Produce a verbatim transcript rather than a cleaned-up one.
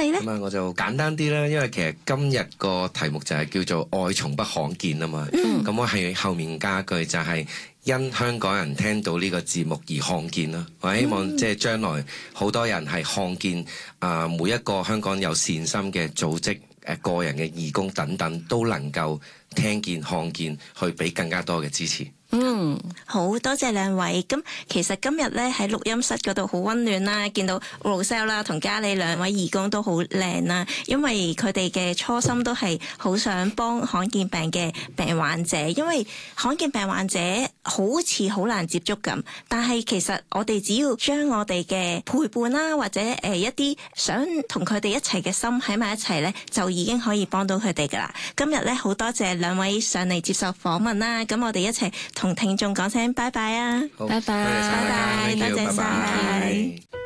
你咧？ 咁啊，我就簡單啲啦，因為其實今日個題目就係叫做愛從不罕見啊嘛。咁、嗯、我係後面加句就係因香港人聽到呢個節目而看見啦。我希望即係將來好多人係看見啊，每一個香港有善心嘅組織、誒個人嘅義工等等，都能夠聽見、看見，去俾更加多嘅支持。 嗯，好多謝兩位。咁其實今日咧喺錄音室嗰度好溫暖啦，見到 Roselle 啦同嘉莉兩位義工都好靚啦，因為佢哋嘅初心都係好想幫罕見病嘅病患者，因為罕見病患者好似好難接觸咁，但係其實我哋只要將我哋嘅陪伴啦，或者誒一啲想同佢哋一齊嘅心喺埋一齊咧，就已經可以幫到佢哋噶啦。今日咧好多謝兩位上嚟接受訪問啦，咁我哋一齊同聽眾講聲拜拜啊！ 好， 拜拜， 多謝晒大家， 多謝晒。